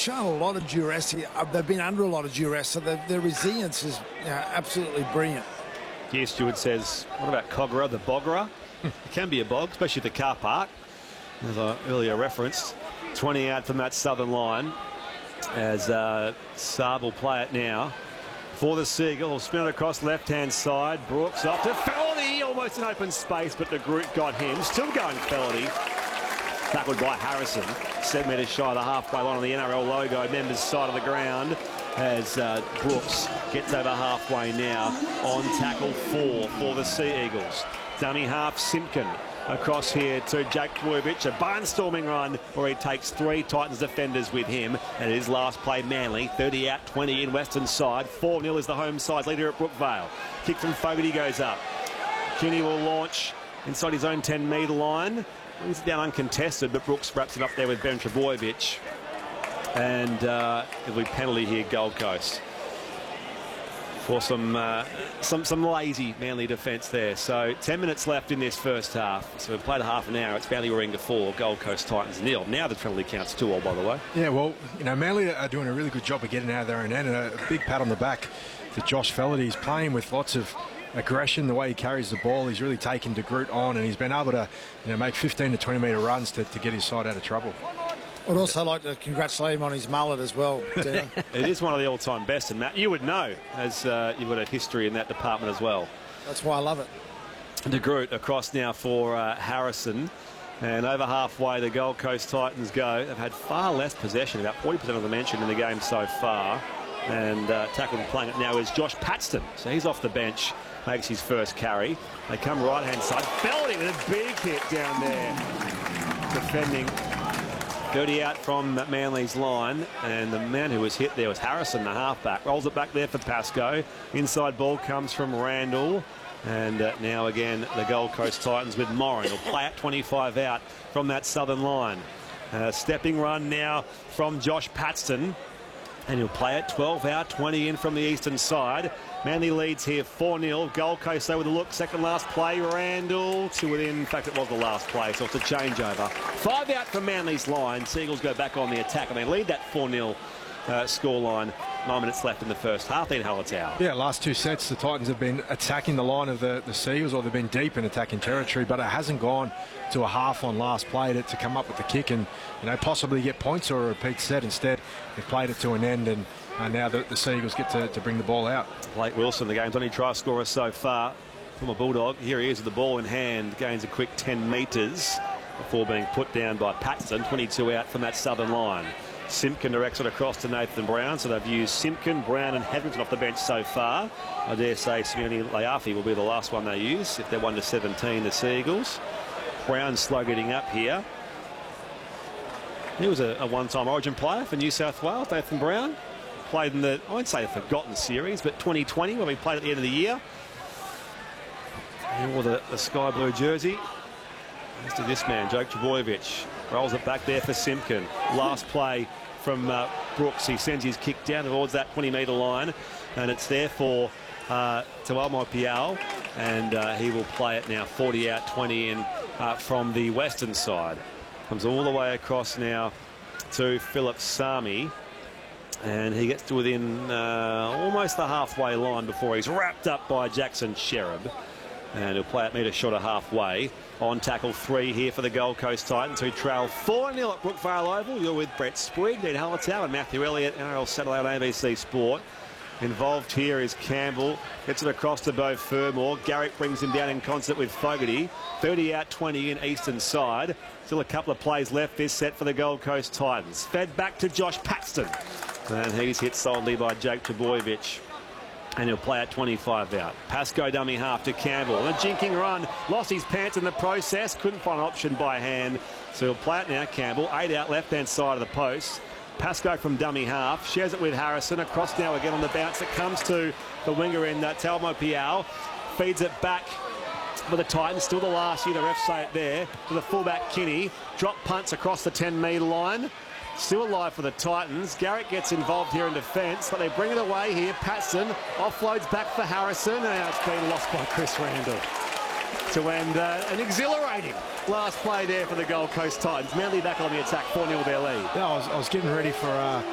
shown a lot of duress here. They've been under a lot of duress, so their resilience is absolutely brilliant. Gear Stewart says, what about Cogra, the Bogra? It can be a bog, especially the car park, as I earlier referenced. 20 out from that southern line as Saab will play it now for the Seagulls. Spin it across left-hand side. Brooks off to Feldy, almost an open space, but the group got him. Still going Feldy. Tackled by Harrison. 7 metres shy of the halfway line on the NRL logo. Members side of the ground as Brooks gets over halfway now on tackle 4 for the Sea Eagles. Dummy half Simpkin across here to Jake Trbojevic. A barnstorming run where he takes 3 Titans defenders with him. And his last play, Manly. 30 out, 20 in Western side. 4-0 is the home side leader at Brookvale. Kick from Fogarty goes up. Kinney will launch inside his own 10-metre line. He's down uncontested, but Brooks wraps it up there with Ben Trbojevic. And it'll be penalty here, Gold Coast, for some lazy Manly defence there. So 10 minutes left in this first half. So we've played a half an hour. It's Manly Warringah 4, Gold Coast Titans 0. Now the penalty counts 2-all, by the way. Yeah, well, you know, Manly are doing a really good job of getting out of their own end, and a big pat on the back to Josh Fellerty. He's playing with lots of aggression, the way he carries the ball. He's really taken De Groot on, and he's been able to, you know, make 15 to 20 metre runs to get his side out of trouble. I'd also like to congratulate him on his mullet as well. It is one of the all-time best, and Matt, you would know, as you've got a history in that department as well. That's why I love it. De Groot across now for Harrison, and over halfway the Gold Coast Titans go. They've had far less possession, about 40% of the mention in the game so far, and tackling and playing it now is Josh Paxton. So he's off the bench, makes his first carry. They come right-hand side. Feldy with a big hit down there. Defending. 30 out from Manly's line, and the man who was hit there was Harrison, the halfback. Rolls it back there for Pascoe. Inside ball comes from Randall. And now again the Gold Coast Titans with Moran. He'll play at 25 out from that southern line. Stepping run now from Josh Paxton. And he'll play it 12 out, 20 in from the eastern side. Manly leads here 4-0. Gold Coast though with a look. Second last play, Randall to within. In fact, it was the last play, so it's a changeover. 5 out from Manly's line. Seagulls go back on the attack, and they lead that 4-0 scoreline. 9 minutes left in the first half in Hallertau. Yeah, last 2 sets the Titans have been attacking the line of the Seagulls, or they've been deep in attacking territory, but it hasn't gone to a half on last play to come up with the kick and, you know, possibly get points or a repeat set. Instead, they've played it to an end, and now the Seagulls get to bring the ball out. Blake Wilson, the game's only try scorer so far from a Bulldog. Here he is with the ball in hand, gains a quick 10 metres before being put down by Paxton. 22 out from that southern line. Simpkin directs it across to Nathan Brown, so they've used Simpkin, Brown and Hetherington off the bench so far. I dare say Simeone Leafi will be the last one they use if they're 1-17, the Seagulls. Brown slow getting up here. He was a one-time Origin player for New South Wales, Nathan Brown. Played in the, I won't say the forgotten series, but 2020 when we played at the end of the year. He wore the sky blue jersey. As to this man, Jake Trbojevic. Rolls it back there for Simpkin. Last play from Brooks. He sends his kick down towards that 20-metre line, and it's there for Taumalma Piao, and he will play it now 40 out, 20 in from the western side. Comes all the way across now to Philip Sami, and he gets to within almost the halfway line before he's wrapped up by Jackson Sherab, and he'll play it metre short of halfway. On tackle 3 here for the Gold Coast Titans, who trail 4-0 at Brookvale Oval. You're with Brett Sprigg, Dean Hallertau and Matthew Elliott, NRL Satellite on ABC Sport. Involved here is Campbell. Gets it across to Beau Fermor. Garrick brings him down in concert with Fogarty. 30 out, 20 in eastern side. Still a couple of plays left this set for the Gold Coast Titans. Fed back to Josh Paxton. And he's hit solidly by Jake Trbojevic. And he'll play at 25 out. Pascoe dummy half to Campbell. And a jinking run. Lost his pants in the process. Couldn't find an option by hand. So he'll play it now, Campbell. 8 out, left-hand side of the post. Pascoe from dummy half. Shares it with Harrison. Across now again on the bounce. It comes to the winger in Taumalma Piao. Feeds it back for the Titans. Still the last year, the refs say it there. To the fullback, Kinney. Drop punts across the 10-metre line. Still alive for the Titans. Garrick gets involved here in defence, but they bring it away here. Paxton offloads back for Harrison, and now it's been lost by Chris Randall. To end an exhilarating last play there for the Gold Coast Titans. Manly back on the attack, 4-0 their lead. Yeah, I was getting ready for